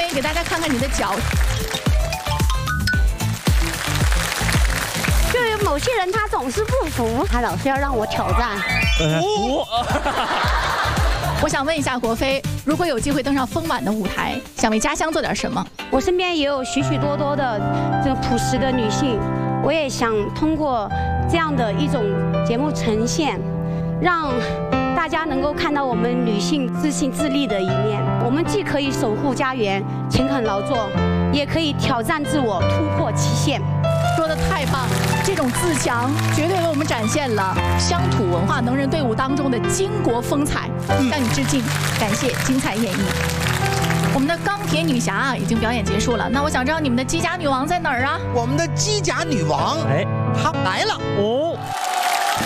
愿意给大家看看你的脚。 就有某些人他总是不服，他老是要让我挑战。 我想问一下国飞，如果有机会登上丰满的舞台，想为家乡做点什么？ 我身边也有许许多多的这个朴实的女性，我也想通过这样的一种节目呈现，让大家能够看到我们女性自信自立的一面。我们既可以守护家园、勤恳劳作，也可以挑战自我、突破极限。 说的太棒了，这种自强绝对为我们展现了乡土文化能人队伍当中的巾帼风采。向你致敬，感谢精彩演绎。我们的钢铁女侠啊，已经表演结束了。那我想知道你们的机甲女王在哪儿啊？ 我们的机甲女王，她来了。哦。